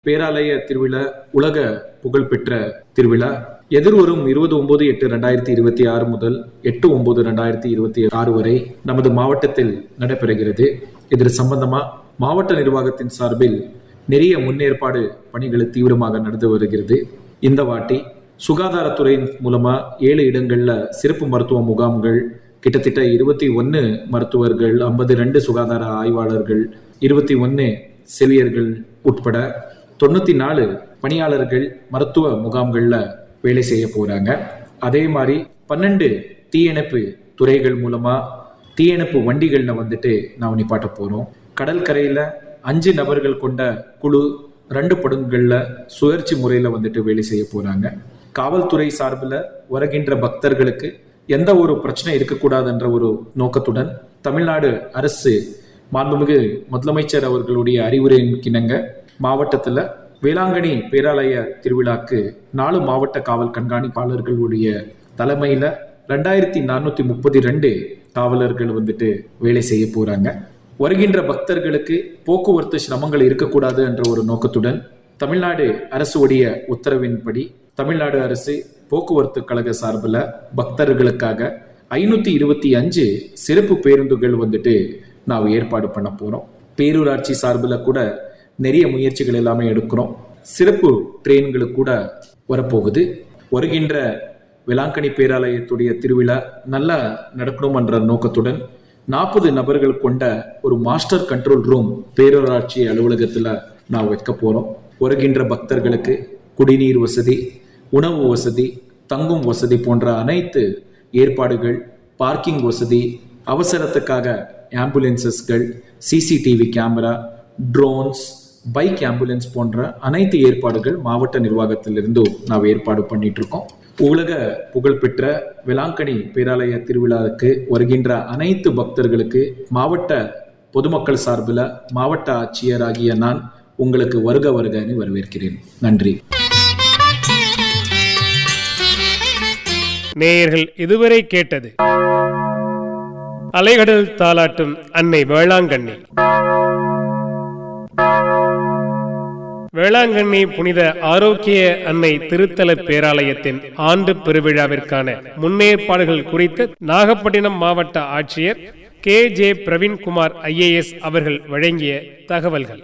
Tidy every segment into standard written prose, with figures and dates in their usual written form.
பேராலய திருவிழா உலக புகழ்பெற்ற திருவிழா எதிர்வரும் 29/8/2026 முதல் 8/9/2026 வரை நமது மாவட்டத்தில் நடைபெறுகிறது. இதற்கு சம்பந்தமா மாவட்ட நிர்வாகத்தின் சார்பில் நிறைய முன்னேற்பாடு பணிகள் தீவிரமாக நடந்து வருகிறது. இந்த வாட்டி சுகாதாரத்துறையின் மூலமா 7 இடங்கள்ல சிறப்பு மருத்துவ முகாம்கள், கிட்டத்தட்ட 21 மருத்துவர்கள், 52 சுகாதார ஆய்வாளர்கள், 21 செவிலியர்கள் உட்பட 94 பணியாளர்கள் மருத்துவ முகாம்கள்ல வேலை செய்ய போறாங்க. அதே மாதிரி 12 தீயணைப்பு துறைகள் மூலமா தீயணைப்பு வண்டிகள்ல நாம் நிப்பாட்ட போறோம். கடற்கரையில 5 நபர்கள் கொண்ட குழு 2 படகுகள்ல சுழற்சி முறையில வேலை செய்ய போறாங்க. காவல்துறை சார்பில் வருகின்ற பக்தர்களுக்கு எந்த ஒரு பிரச்சனை இருக்கக்கூடாதுன்ற ஒரு நோக்கத்துடன் தமிழ்நாடு அரசு மாண்புமிகு முதலமைச்சர் அவர்களுடைய அறிவுரையின் கிணங்க மாவட்டத்துல வேளாங்கண்ணி பேராலய திருவிழாக்கு 4 மாவட்ட காவல் கண்காணிப்பாளர்களுடைய தலைமையில 2432 காவலர்கள் வேலை செய்ய போறாங்க. வருகின்ற பக்தர்களுக்கு போக்குவரத்து சிரமங்கள் இருக்கக்கூடாது என்ற ஒரு நோக்கத்துடன் தமிழ்நாடு அரசுடைய உத்தரவின்படி தமிழ்நாடு அரசு போக்குவரத்து கழக சார்பில் பக்தர்களுக்காக 525 சிறப்பு பேருந்துகள் நாம் ஏற்பாடு பண்ண போறோம். பேரூராட்சி சார்பில் கூட நிறைய முயற்சிகள் எல்லாமே எடுக்கிறோம். சிறப்பு ட்ரெயின்களுக்கு கூட வரப்போகுது. வருகின்ற வேளாங்கண்ணி பேராலயத்துடைய திருவிழா நல்லா நடக்கணும் என்ற நோக்கத்துடன் 40 நபர்கள் கொண்ட ஒரு மாஸ்டர் கண்ட்ரோல் ரூம் பேரூராட்சி அலுவலகத்துல நான் வைக்க போறோம். வருகின்ற பக்தர்களுக்கு குடிநீர் வசதி, உணவு வசதி, தங்கும் வசதி போன்ற அனைத்து ஏற்பாடுகள், பார்க்கிங் வசதி, அவசரத்துக்காக ஆம்புலன்சஸ்கள், CCTV camera, drones, bike ambulance போன்ற அனைத்து ஏற்பாடுகள் மாவட்ட நிர்வாகத்திலிருந்து நாம் ஏற்பாடு பண்ணிட்டு இருக்கோம். உலக புகழ்பெற்ற வேளாங்கண்ணி பேராலய திருவிழாவுக்கு வருகின்ற அனைத்து பக்தர்களுக்கு மாவட்ட பொதுமக்கள் சார்பில் மாவட்ட ஆட்சியர் ஆகிய நான் உங்களுக்கு வருக வருகன்னு வரவேற்கிறேன். நன்றி. நேயர்கள் இதுவரை கேட்டது அலைகடல் தாலாட்டும் அன்னை வேளாங்கண்ணி. வேளாங்கண்ணி புனித ஆரோக்கிய அன்னை திருத்தல பேராலயத்தின் ஆண்டு பெருவிழாவிற்கான முன்னேற்பாடுகள் குறித்து நாகப்பட்டினம் மாவட்ட ஆட்சியர் KJ பிரவீன்குமார் IAS அவர்கள் வழங்கிய தகவல்கள்.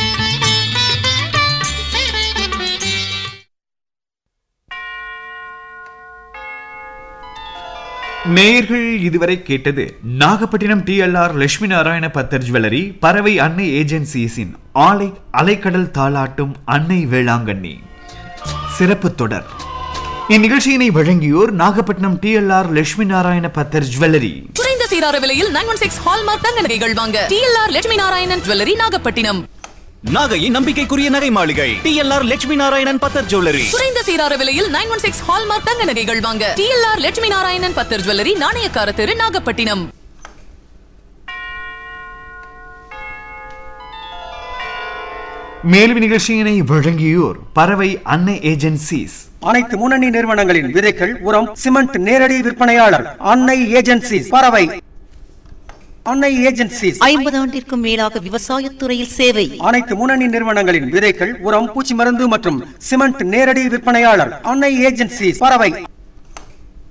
நேயர்கள் இதுவரை கேட்டது நாகப்பட்டினம் TLR லட்சுமி நாராயண பத்தர் ஜுவல்லரி, பறவை அன்னை ஏஜென்சிஸின் அலைக்கடல் தாலாட்டும் அன்னை வேளாங்கண்ணி சிறப்பு தொடர். இந்நிகழ்ச்சியினை வழங்கியோர் நாகப்பட்டினம் TLR லட்சுமி நாராயண பத்தர் ஜுவல்லரி. குறைந்த சீரார விலையில் 916 ஹால்மார்க் தங்க நகைகள் வாங்க TLR லட்சுமி நாராயணன் ஜுவல்லரி, நாகப்பட்டினம். நாகையின் நம்பிக்கைக்குரிய நகை மாளிகை TLR லட்சுமி நாராயணன் பத்தர் ஜுவல்லரி. குறைந்த சீரார விலையில் 916 ஹால்மார்க் தங்க நகைகள் வாங்க TLR லட்சுமி நாராயணன் பத்தர் ஜுவல்லரி, நாணயக்கார தெரு, நாகப்பட்டினம். மேலும் நிகழ்ச்சியினை வழங்கியோர் பறவை அன்னை ஏஜென்சிஸ். அனைத்து முன்னணி நிறுவனங்களின் விதைகள், உரம், சிமெண்ட் நேரடி விற்பனையாளர் அன்னை ஏஜென்சிஸ், பறவை. அன்னை ஏஜென்சிஸ் 50 ஆண்டிற்கும் மேலாக விவசாயத்துறையில் சேவை. அனைத்து முன்னணி நிறுவனங்களின் விதைகள், உரம், பூச்சி மருந்து மற்றும் சிமெண்ட் நேரடி விற்பனையாளர் அன்னை ஏஜென்சிஸ், பறவை.